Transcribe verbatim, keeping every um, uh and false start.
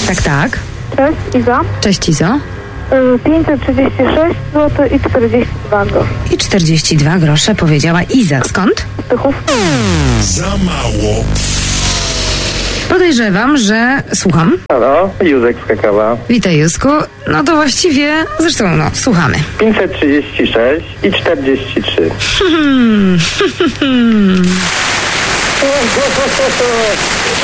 Tak, tak. Cześć, Iza. Cześć, Izo. Y, pięćset trzydzieści sześć złotych i czterdzieści dwa grosze. I czterdzieści dwa grosze powiedziała Iza. Skąd? Tychów. Za mało. Podejrzewam, że... Słucham. Halo, Józek z Kakawa. Witaj, Józku. No to właściwie... Zresztą, no, słuchamy. pięćset trzydzieści sześć i czterdzieści trzy. Hmm.